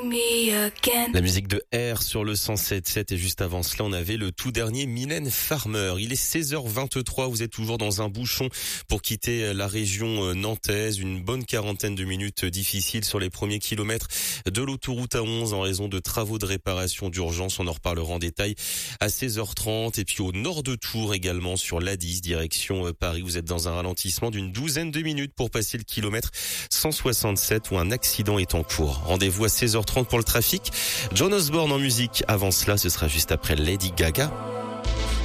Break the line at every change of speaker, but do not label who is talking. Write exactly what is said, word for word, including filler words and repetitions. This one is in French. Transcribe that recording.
La musique de R sur le cent sept sept et juste avant cela, on avait le tout dernier Mylène Farmer. Il est seize heures vingt-trois, vous êtes toujours dans un bouchon pour quitter la région nantaise. Une bonne quarantaine de minutes difficiles sur les premiers kilomètres de l'autoroute A onze en raison de travaux de réparation d'urgence. On en reparlera en détail à seize heures trente. Et puis au nord de Tours également sur l'A dix, direction Paris. Vous êtes dans un ralentissement d'une douzaine de minutes pour passer le kilomètre cent soixante-sept où un accident est en cours. Rendez-vous à seize heures trente pour le trafic. John Osborne en musique. Avant cela, ce sera juste après Lady Gaga.